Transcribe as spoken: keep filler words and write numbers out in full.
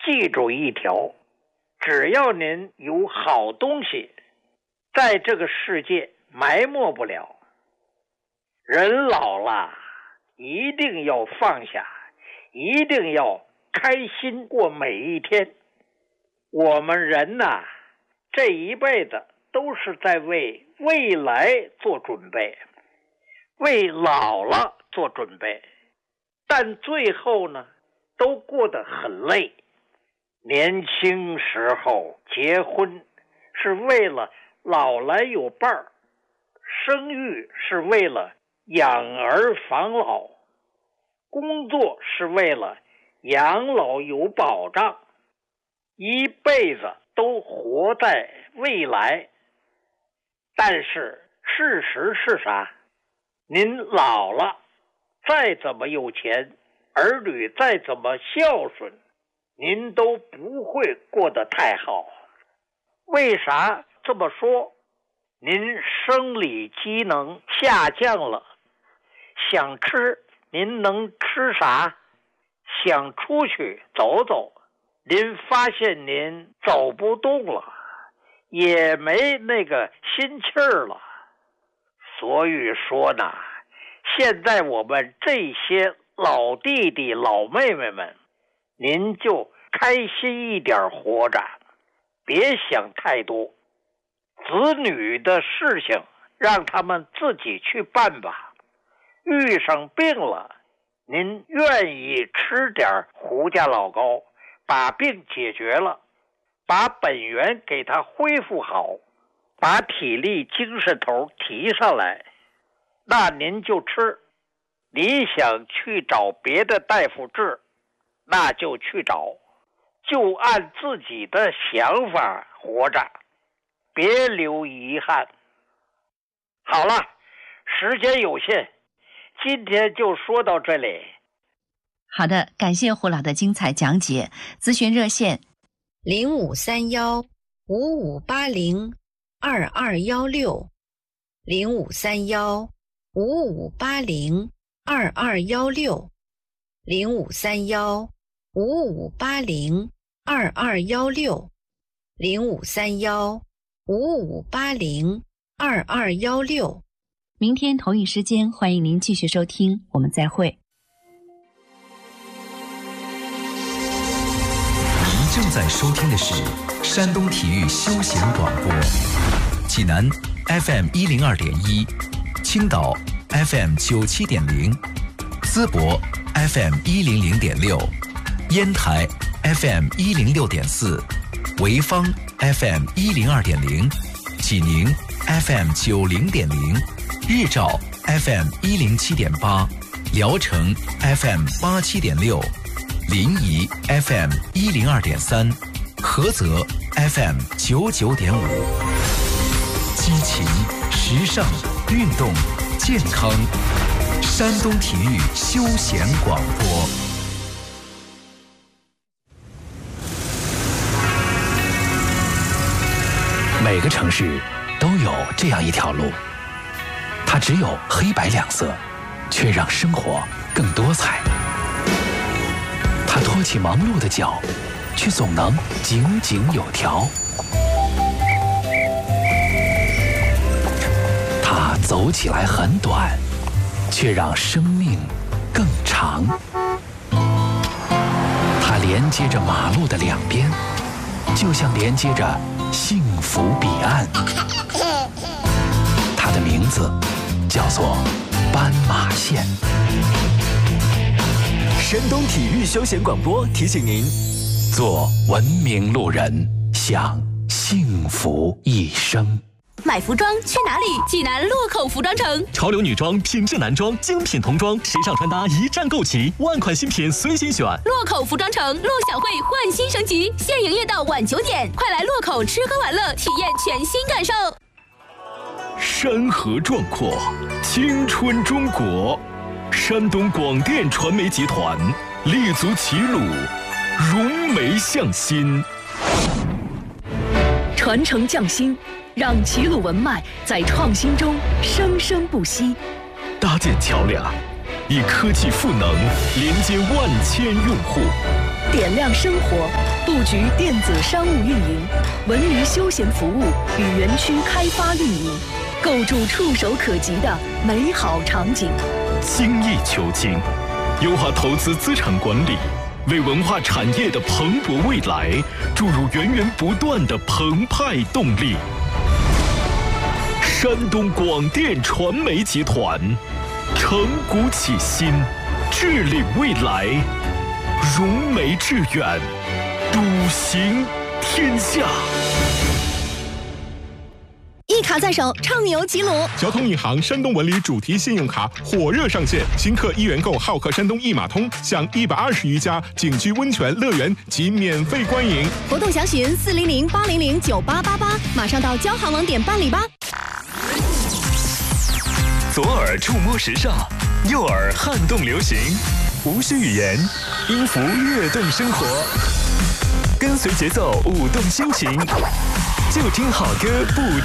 记住一条，只要您有好东西，在这个世界埋没不了。人老了，一定要放下，一定要开心过每一天。我们人呐，这一辈子都是在为未来做准备，为老了做准备，但最后呢，都过得很累。年轻时候结婚是为了老来有伴儿，生育是为了养儿防老，工作是为了养老有保障，一辈子都活在未来。但是事实是啥？您老了，再怎么有钱，儿女再怎么孝顺，您都不会过得太好。为啥这么说？您生理机能下降了，想吃您能吃啥？想出去走走，您发现您走不动了，也没那个心气儿了。所以说呢，现在我们这些老弟弟老妹妹们，您就开心一点活着，别想太多。子女的事情让他们自己去办吧。遇上病了，您愿意吃点胡家老膏，把病解决了，把本源给他恢复好，把体力精神头提上来，那您就吃。你想去找别的大夫治，那就去找，就按自己的想法活着，别留遗憾。好了，时间有限，今天就说到这里。 好的，感谢胡老的精彩讲解。咨询热线零五三幺五五八零二二幺六，零五三幺五五八零二二幺六，零五三幺五五八零二二幺六，零五三幺五五八零二二幺六。 明天同一时间，欢迎您继续收听，我们再会。 您正在收听的是山东体育休闲广播，济南 F M 一零二点一，青岛 F M 九七点零，淄博 F M 一零零点六，烟台 F M 一零六点四，潍坊 F M 一零二点零，济宁 F M 九零点零，日照 F M 一零七点八，聊城 F M 八七点六，临沂 F M 一零二点三，菏泽 F M 九九点五。激情、时尚、运动、健康，山东体育休闲广播。 每个城市都有这样一条路，它只有黑白两色，却让生活更多彩。它托起忙碌的脚，却总能井井有条。它走起来很短，却让生命更长。它连接着马路的两边，就像连接着幸福彼岸。它的名字叫做斑马线。 山东体育休闲广播提醒您： 做文明路人，享幸福一生。 买服装去哪里？济南洛口服装城， 潮流女装、品质男装、精品童装、时尚穿搭一站购齐，万款新品随心选。 洛口服装城陆小慧焕新升级，现营业到晚九点，快来洛口吃喝玩乐，体验全新感受。 山河壮阔，青春中国。山东广电传媒集团立足齐鲁，融媒向心， 传承匠心，让齐鲁文脉在创新中生生不息。 搭建桥梁，以科技赋能连接万千用户， 点亮生活，布局电子商务运营、文娱休闲服务与园区开发运营，构筑触手可及的美好场景。 精益求精，优化投资资产管理，为文化产业的蓬勃未来注入源源不断的澎湃动力。山东广电传媒集团，承股启新，治理未来，融媒致远，笃行天下。 一卡在手，畅游齐鲁。 交通银行山东文旅主题信用卡火热上线，新客一元购好客山东一码通，享一百二十余家景区温泉乐园及免费观影。 活动详询四零零八零零九八八八，马上到交行网点办理吧。 左耳触摸时尚，右耳撼动流行，无需语言，音符跃动生活，跟随节奏舞动心情，就听好歌不